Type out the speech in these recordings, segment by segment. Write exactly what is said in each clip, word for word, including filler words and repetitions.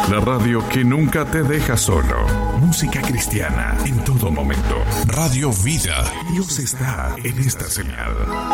La radio que nunca te deja solo. Música cristiana en todo momento. Radio Vida. Dios está en esta señal.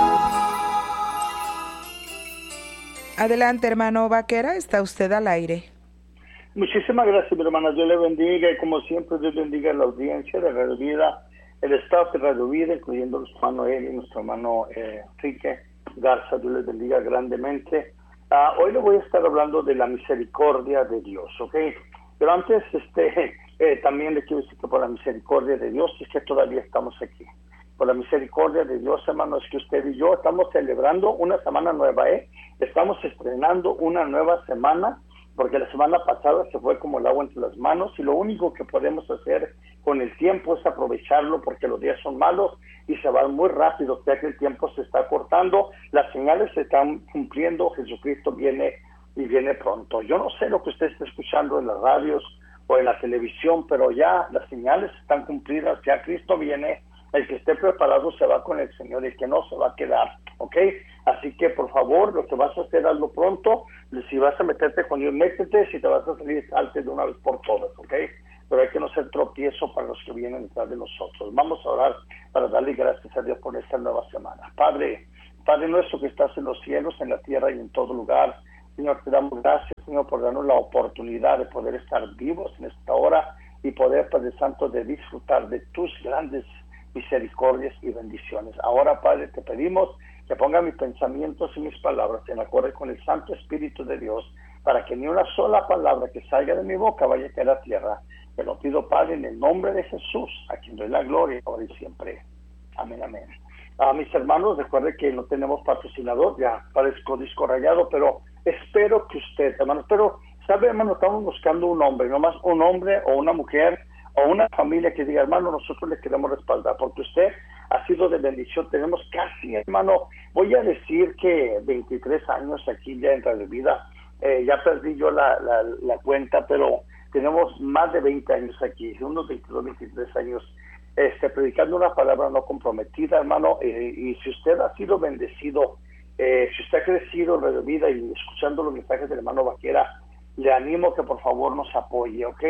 Adelante, hermano Vaquera, está usted al aire. Muchísimas gracias, mi hermana. Dios le bendiga y como siempre, Dios bendiga a la audiencia de Radio Vida, el staff de Radio Vida, incluyendo nuestro hermano Eli, nuestro hermano eh, Enrique Garza. Dios les bendiga grandemente. Uh, hoy le voy a estar hablando de la misericordia de Dios, ¿ok? Pero antes, este, eh, también le quiero decir que por la misericordia de Dios es que todavía estamos aquí. Por la misericordia de Dios, hermanos, que usted y yo estamos celebrando una semana nueva, ¿eh? Estamos estrenando una nueva semana, porque la semana pasada se fue como el agua entre las manos y lo único que podemos hacer con el tiempo es aprovecharlo porque los días son malos y se van muy rápido, ya que el tiempo se está cortando, las señales se están cumpliendo, Jesucristo viene y viene pronto. Yo no sé lo que usted está escuchando en las radios o en la televisión, pero ya las señales están cumplidas, ya Cristo viene, el que esté preparado se va con el Señor y el que no se va a quedar, ¿ok? Así que por favor, lo que vas a hacer, hazlo pronto. Si vas a meterte con Dios, métete. Si te vas a salir, salte de una vez por todas, ¿ok? Pero hay que no ser tropiezo para los que vienen detrás de nosotros. Vamos a orar para darle gracias a Dios por esta nueva semana. Padre, Padre nuestro que estás en los cielos, en la tierra y en todo lugar, Señor, te damos gracias, Señor, por darnos la oportunidad de poder estar vivos en esta hora y poder, Padre Santo, de disfrutar de tus grandes misericordias y bendiciones. Ahora, Padre, te pedimos que ponga mis pensamientos y mis palabras en acorde con el Santo Espíritu de Dios, para que ni una sola palabra que salga de mi boca vaya a caer a tierra. Te lo pido, Padre, en el nombre de Jesús, a quien doy la gloria ahora y siempre. Amén, amén. A mis hermanos, recuerde que no tenemos patrocinador, ya parezco disco rayado, pero espero que usted, hermanos, pero, ¿sabe, hermano? Estamos buscando un hombre, nomás un hombre o una mujer o una familia que diga, hermano, nosotros le queremos respaldar, porque usted ha sido de bendición. Tenemos casi, hermano, voy a decir que veintitrés años aquí ya en Radio Vida, eh, ya perdí yo la, la, la cuenta, pero tenemos más de veinte años aquí, unos veintidós, veintitrés años, este, predicando una palabra no comprometida, hermano, eh, y si usted ha sido bendecido, eh, si usted ha crecido en Radio Vida y escuchando los mensajes del hermano Vaquera, le animo que por favor nos apoye, ¿ok?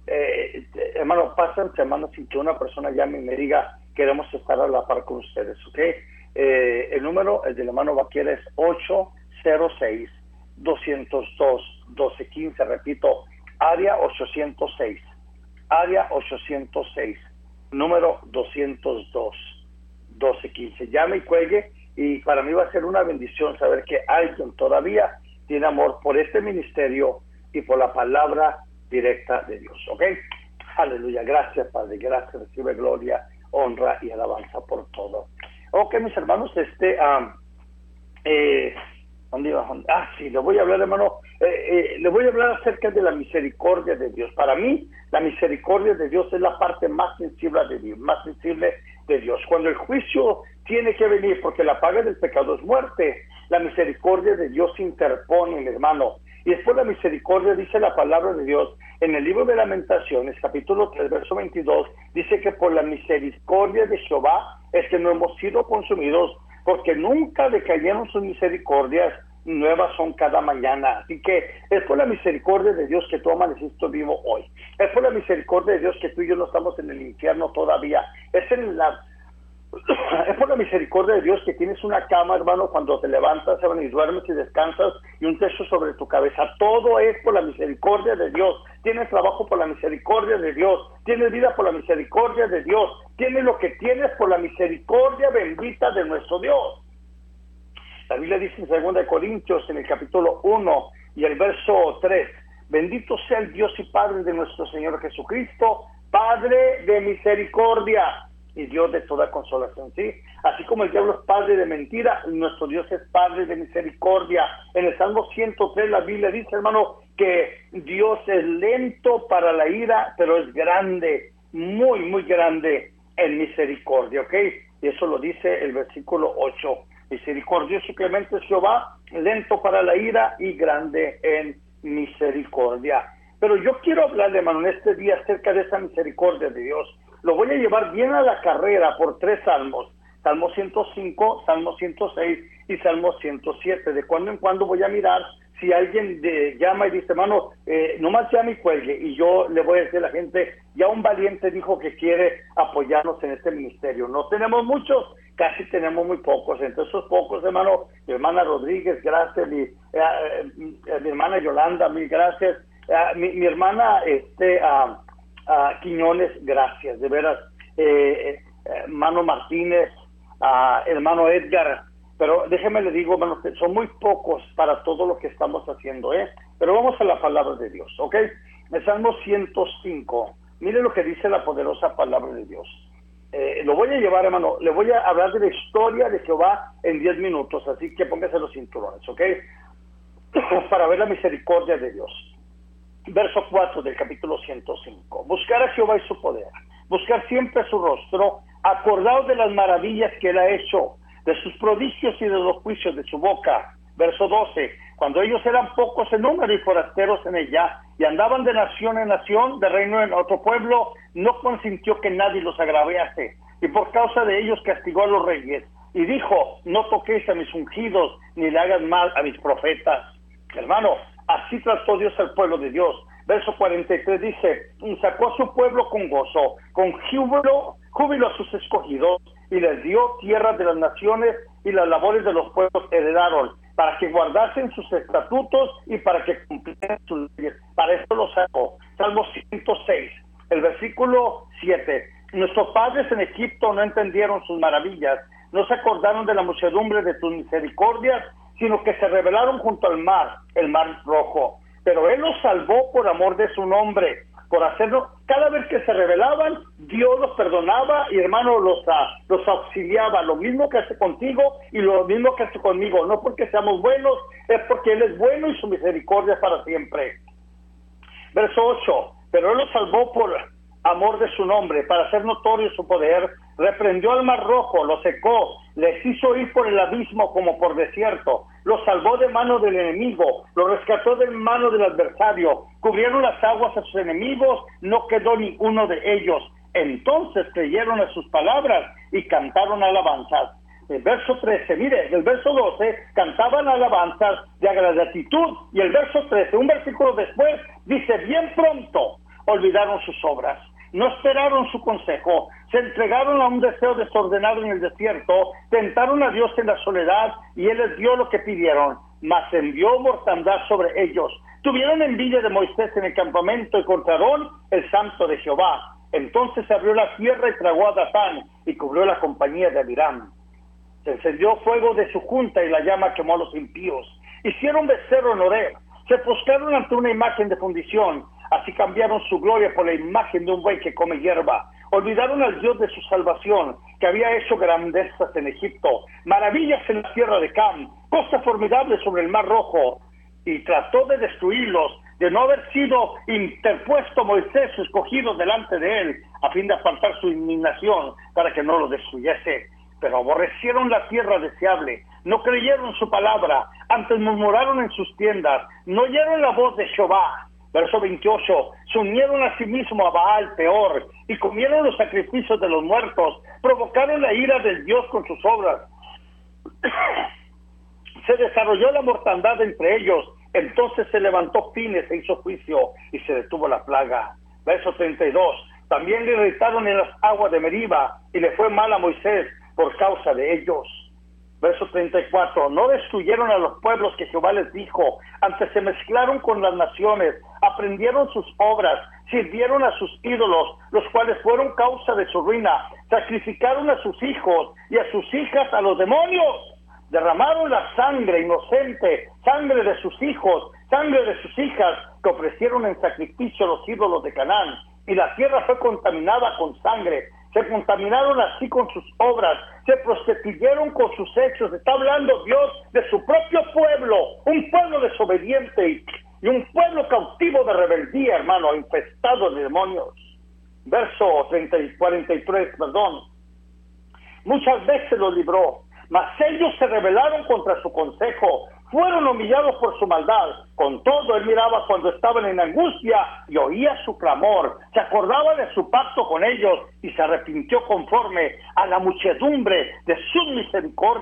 Eh, hermano, pasan semanas sin que una persona llame y me diga, queremos estar a la par con ustedes, ¿ok? Eh, el número, el del hermano Vaquera, es ocho cero seis, dos cero dos, uno dos uno cinco, repito, área ochocientos seis, área ochocientos seis, número doscientos dos, doce quince. Llame y cuelgue, y para mí va a ser una bendición saber que alguien todavía tiene amor por este ministerio y por la palabra directa de Dios, ¿ok? Aleluya, gracias, Padre, gracias, recibe gloria, honra y alabanza por todo. Ok, mis hermanos, este, um, eh, ¿dónde iba? Ah, sí, le voy a hablar, hermano, eh, eh, le voy a hablar acerca de la misericordia de Dios. Para mí, la misericordia de Dios es la parte más sensible de Dios, más sensible de Dios. Cuando el juicio tiene que venir, porque la paga del pecado es muerte, la misericordia de Dios se interpone, mi hermano. Y después la misericordia, dice la palabra de Dios, en el libro de Lamentaciones, capítulo tres, verso veintidós, dice que por la misericordia de Jehová es que no hemos sido consumidos, porque nunca decayeron sus misericordias, nuevas son cada mañana. Así que es por la misericordia de Dios que tú amaneciste vivo hoy. Es por la misericordia de Dios que tú y yo no estamos en el infierno todavía. Es en la... Es por la misericordia de Dios que tienes una cama, hermano, cuando te levantas, hermano, y duermes y descansas, y un techo sobre tu cabeza. Todo es por la misericordia de Dios. Tienes trabajo por la misericordia de Dios. Tienes vida por la misericordia de Dios. Tienes lo que tienes por la misericordia bendita de nuestro Dios. La Biblia dice en segunda de Corintios, en el capítulo uno y el verso tres, bendito sea el Dios y Padre de nuestro Señor Jesucristo, Padre de misericordia y Dios de toda consolación, ¿sí? Así como el diablo es padre de mentira, nuestro Dios es padre de misericordia. En el Salmo ciento tres la Biblia dice, hermano, que Dios es lento para la ira, pero es grande, muy, muy grande en misericordia, ¿ok? Y eso lo dice el versículo ocho. Misericordioso y clemente es Jehová, lento para la ira y grande en misericordia. Pero yo quiero hablarle, hermano, en este día acerca de esa misericordia de Dios. Lo voy a llevar bien a la carrera por tres salmos. Salmo ciento cinco, Salmo ciento seis y Salmo ciento siete. De cuando en cuando voy a mirar si alguien de, llama y dice, hermano, eh, nomás llame y cuelgue, y yo le voy a decir a la gente, ya un valiente dijo que quiere apoyarnos en este ministerio. No tenemos muchos, casi tenemos muy pocos. Entre esos pocos, hermano, mi hermana Rodríguez, gracias, mi, eh, eh, mi hermana Yolanda, mil gracias, eh, mi, mi hermana este uh, uh, Quiñones, gracias, de veras, eh, eh, hermano Martínez, uh, hermano Edgar. Pero déjeme le digo, hermanos, son muy pocos para todo lo que estamos haciendo, ¿eh? Pero vamos a la palabra de Dios, ¿ok? El Salmo ciento cinco. Mire lo que dice la poderosa palabra de Dios. Eh, lo voy a llevar, hermano, le voy a hablar de la historia de Jehová en diez minutos, así que póngase los cinturones, ¿ok? Para ver la misericordia de Dios. Verso cuatro del capítulo ciento cinco. Buscar a Jehová y su poder, buscar siempre su rostro, acordaos de las maravillas que él ha hecho, de sus prodigios y de los juicios de su boca. Verso doce. Cuando ellos eran pocos en número y forasteros en ella, y andaban de nación en nación, de reino en otro pueblo, no consintió que nadie los agraviase, y por causa de ellos castigó a los reyes, y dijo, no toquéis a mis ungidos, ni le hagan mal a mis profetas. Hermano, así trató Dios al pueblo de Dios. Verso cuarenta y tres dice, y sacó a su pueblo con gozo, con júbilo, júbilo a sus escogidos, y les dio tierras de las naciones, y las labores de los pueblos heredaron, para que guardasen sus estatutos y para que cumplieran sus leyes. Para esto lo sacó. Salmo ciento seis, el versículo siete. Nuestros padres en Egipto no entendieron sus maravillas, no se acordaron de la muchedumbre de tus misericordias, sino que se rebelaron junto al mar, el mar rojo. Pero él los salvó por amor de su nombre, por hacerlo. Cada vez que se rebelaban, Dios los perdonaba y, hermano, los, uh, los auxiliaba. Lo mismo que hace contigo y lo mismo que hace conmigo. No porque seamos buenos, es porque él es bueno y su misericordia es para siempre. Verso ocho. Pero él los salvó por amor de su nombre, para hacer notorio su poder. Reprendió al mar rojo, lo secó, les hizo ir por el abismo como por desierto, los salvó de mano del enemigo, los rescató de mano del adversario, cubrieron las aguas a sus enemigos, no quedó ni uno de ellos. Entonces creyeron a sus palabras y cantaron alabanzas. El verso trece, mire, el verso doce, cantaban alabanzas de gratitud, y el verso trece, un versículo después, dice, bien pronto olvidaron sus obras, no esperaron su consejo, se entregaron a un deseo desordenado en el desierto, tentaron a Dios en la soledad, y él les dio lo que pidieron, mas envió mortandad sobre ellos. Tuvieron envidia de Moisés en el campamento y contra Aarón, el santo de Jehová. Entonces se abrió la tierra y tragó a Datán, y cubrió la compañía de Abiram. Se encendió fuego de su junta, y la llama quemó a los impíos. Hicieron becerro en Horeb, se postraron ante una imagen de fundición, así cambiaron su gloria por la imagen de un buey que come hierba. Olvidaron al Dios de su salvación, que había hecho grandezas en Egipto, maravillas en la tierra de Cam, cosas formidables sobre el mar rojo, y trató de destruirlos, de no haber sido interpuesto Moisés, su escogido, delante de él, a fin de apartar su indignación, para que no lo destruyese. Pero aborrecieron la tierra deseable, no creyeron su palabra, antes murmuraron en sus tiendas, no oyeron la voz de Jehová. Verso veintiocho, se unieron a sí mismo a Baal peor, y comieron los sacrificios de los muertos, provocaron la ira del Dios con sus obras. Se desarrolló la mortandad entre ellos, entonces se levantó Pines e hizo juicio, y se detuvo la plaga. Verso treinta y dos, también le irritaron en las aguas de Meriba, y le fue mal a Moisés por causa de ellos. Verso treinta y cuatro, no destruyeron a los pueblos que Jehová les dijo, antes se mezclaron con las naciones, aprendieron sus obras, sirvieron a sus ídolos, los cuales fueron causa de su ruina, sacrificaron a sus hijos y a sus hijas a los demonios, derramaron la sangre inocente, sangre de sus hijos, sangre de sus hijas, que ofrecieron en sacrificio a los ídolos de Canaán, y la tierra fue contaminada con sangre. Se contaminaron así con sus obras, se prostituyeron con sus hechos. Está hablando Dios de su propio pueblo, un pueblo desobediente y, y un pueblo cautivo de rebeldía, hermano, infestado de demonios. Verso treinta y cuarenta y tres, perdón. Muchas veces los libró, mas ellos se rebelaron contra su consejo, fueron humillados por su maldad. Con todo, él miraba cuando estaban en angustia y oía su clamor, se acordaba de su pacto con ellos y se arrepintió conforme a la muchedumbre de sus misericordias.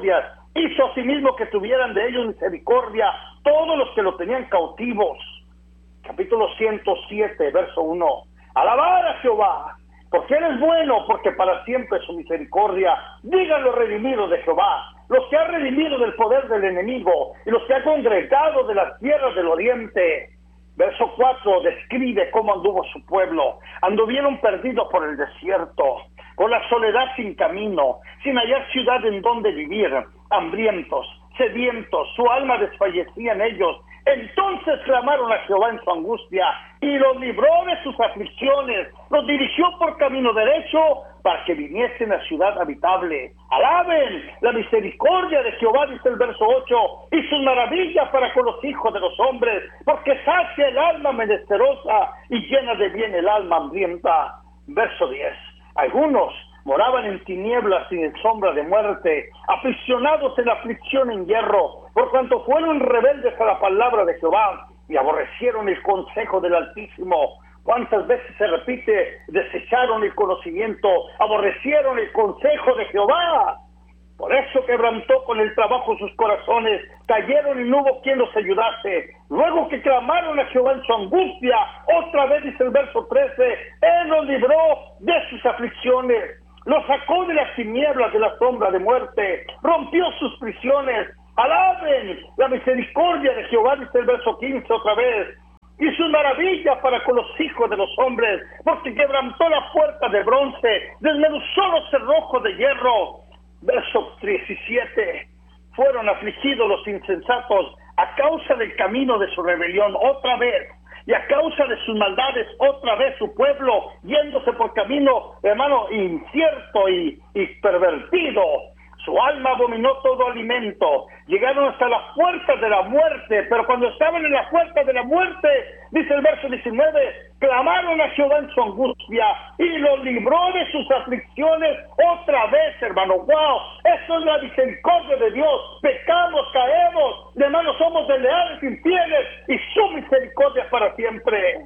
Hizo asimismo que tuvieran de ellos misericordia todos los que lo tenían cautivos. Capítulo ciento siete, verso uno. Alabar a Jehová, porque Él es bueno, porque para siempre su misericordia. Digan los redimidos de Jehová, los que ha redimido del poder del enemigo, y los que ha congregado de las tierras del oriente. Verso cuatro describe cómo anduvo su pueblo. Anduvieron perdidos por el desierto, con la soledad sin camino, sin hallar ciudad en donde vivir, hambrientos, sedientos, su alma desfallecía en ellos. Entonces clamaron a Jehová en su angustia, y los libró de sus aflicciones, los dirigió por camino derecho, para que viniesen a ciudad habitable. Alaben la misericordia de Jehová, dice el verso ocho, y sus maravillas para con los hijos de los hombres, porque sacia el alma menesterosa, y llena de bien el alma hambrienta. Verso diez. Algunos moraban en tinieblas y en sombra de muerte, aficionados en aflicción en hierro, por cuanto fueron rebeldes a la palabra de Jehová, y aborrecieron el consejo del Altísimo. ¿Cuántas veces se repite? Desecharon el conocimiento, aborrecieron el consejo de Jehová. Por eso quebrantó con el trabajo sus corazones, cayeron y no hubo quien los ayudase. Luego que clamaron a Jehová en su angustia, otra vez dice el verso trece, Él los libró de sus aflicciones, los sacó de las tinieblas de la sombra de muerte, rompió sus prisiones. Alaben la misericordia de Jehová, dice el verso quince otra vez, y sus maravillas para con los hijos de los hombres, porque quebrantó la puerta de bronce, desmenuzó los cerrojos de hierro. Verso diecisiete, fueron afligidos los insensatos a causa del camino de su rebelión otra vez, y a causa de sus maldades otra vez su pueblo, yéndose por camino, hermano, incierto y, y pervertido. Su alma abominó todo alimento, llegaron hasta las puertas de la muerte, pero cuando estaban en las puertas de la muerte, dice el verso diecinueve, clamaron a Jehová en su angustia, y los libró de sus aflicciones otra vez, hermano. ¡Wow! Eso es la misericordia de Dios. Pecamos, caemos, hermano, somos desleales, infieles, y su misericordia para siempre.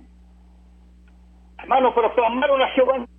Hermano, pero clamaron a Jehová en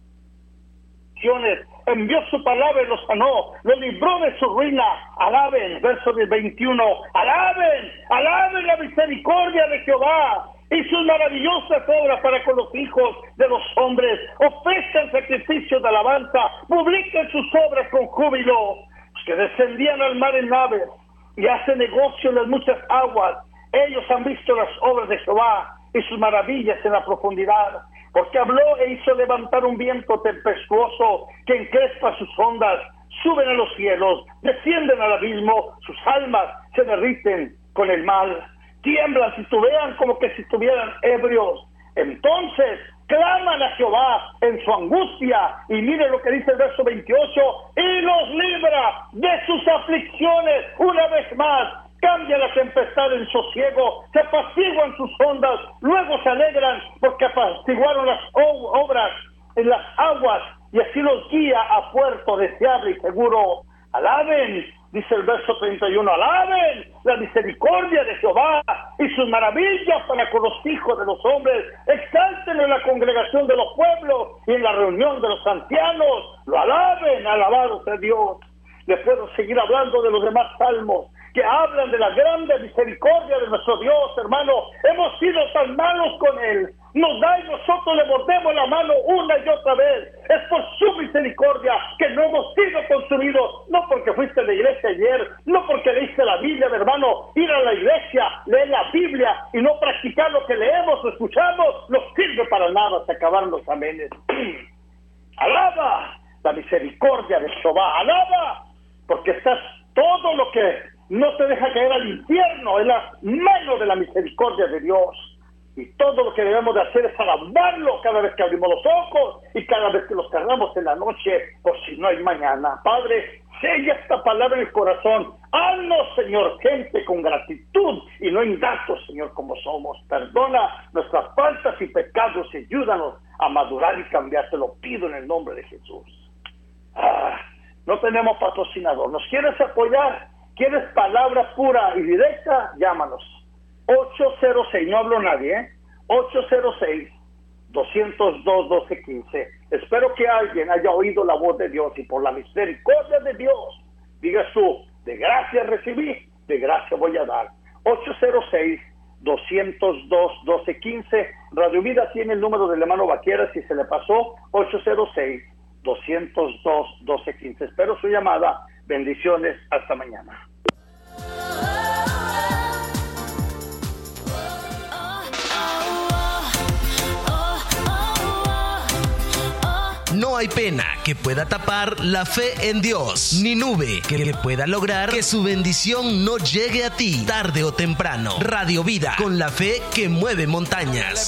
envió su palabra y los sanó, los libró de su ruina. Alaben, verso del veintiuno, alaben, alaben la misericordia de Jehová y sus maravillosas obras para con los hijos de los hombres. Ofrezcan sacrificios de alabanza, publiquen sus obras con júbilo. Los que descendían al mar en naves y hacen negocio en las muchas aguas, ellos han visto las obras de Jehová y sus maravillas en la profundidad. Porque habló e hizo levantar un viento tempestuoso que encrespa sus ondas, suben a los cielos, descienden al abismo, sus almas se derriten con el mal, tiemblan, titubean como que si estuvieran ebrios. Entonces claman a Jehová en su angustia, y mire lo que dice el verso veintiocho, y los libra de sus aflicciones. Una vez más, cambia la tempestad en sosiego, se apaciguan sus ondas, luego se alegran porque apaciguaron las obras en las aguas, y así los guía a puerto deseable y seguro. Alaben, dice el verso treinta y uno, alaben la misericordia de Jehová y sus maravillas para con los hijos de los hombres. Exalten en la congregación de los pueblos y en la reunión de los ancianos. Lo alaben, alabados a Dios. Les puedo seguir hablando de los demás salmos que hablan de la grande misericordia de nuestro Dios, hermano. Hemos sido tan malos con Él, nos da y nosotros le mordemos la mano una y otra vez. Es por su misericordia que no hemos sido consumidos, no porque fuiste a la iglesia ayer, no porque leíste la Biblia, mi hermano. Ir a la iglesia, leer la Biblia y no practicar lo que leemos o escuchamos, no sirve para nada. Se acabaron los amenes. Alaba la misericordia de Jehová, alaba, porque estás todo lo que no te deja caer al infierno en las manos de la misericordia de Dios. Y todo lo que debemos de hacer es alabarlo cada vez que abrimos los ojos y cada vez que los cerramos en la noche, por si no hay mañana. Padre, sella esta palabra en el corazón. Haznos, Señor, gente con gratitud y no ingratos, Señor, como somos. Perdona nuestras faltas y pecados y ayúdanos a madurar y cambiar. Te lo pido en el nombre de Jesús. Ah, no tenemos patrocinador. ¿Nos quieres apoyar? ¿Quieres palabra pura y directa? Llámanos. ocho cero seis, no hablo a nadie, ¿eh? ocho cero seis, dos cero dos, uno dos uno cinco. Espero que alguien haya oído la voz de Dios y por la misericordia de Dios, digas tú, De gracia recibí, de gracia voy a dar. ocho cero seis, dos cero dos, uno dos uno cinco. Radio Vida tiene el número del hermano Vaquera, si se le pasó, ocho cero seis, dos cero dos, uno dos cinco. Espero su llamada. Bendiciones. Hasta mañana. No hay pena que pueda tapar la fe en Dios, ni nube que pueda lograr que su bendición no llegue a ti tarde o temprano. Radio Vida, con la fe que mueve montañas.